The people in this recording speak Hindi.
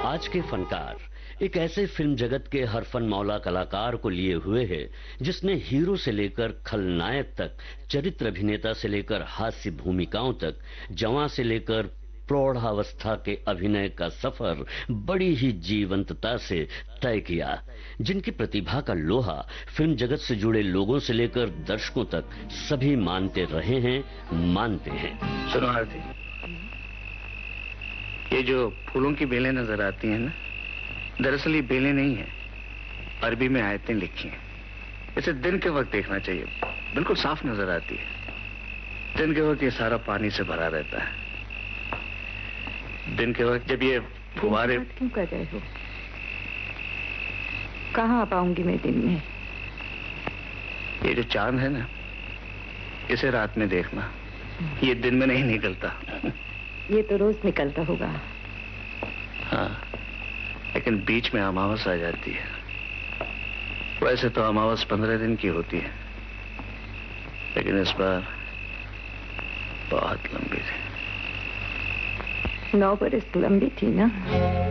आज के फनकार एक ऐसे फिल्म जगत के हर फन मौला कलाकार को लिए हुए है जिसने हीरो से लेकर खलनायक तक, चरित्र अभिनेता से लेकर हास्य भूमिकाओं तक, जवां से लेकर प्रौढ़ावस्था के अभिनय का सफर बड़ी ही जीवंतता से तय किया, जिनकी प्रतिभा का लोहा फिल्म जगत से जुड़े लोगों से लेकर दर्शकों तक सभी मानते रहे हैं, मानते हैं। सुनो आरती, ये जो फूलों की बेलें नजर आती हैं ना, दरअसल ये बेलें नहीं है, अरबी में आयतें लिखी हैं। इसे दिन के वक्त देखना चाहिए, बिल्कुल साफ नजर आती है। दिन के वक्त ये सारा पानी से भरा रहता है। दिन के वक्त जब ये फुहारे क्यों कर रहे हो? कहाँ आ पाऊंगी मैं दिन में? ये जो चांद है ना, इसे रात में देखना, ये दिन में नहीं निकलता। ये तो रोज निकलता होगा। हाँ, लेकिन बीच में अमावस आ जाती है। वैसे तो अमावस 15 दिन की होती है, लेकिन इस बार बहुत लंबी थी। 9 बरस लंबी थी ना।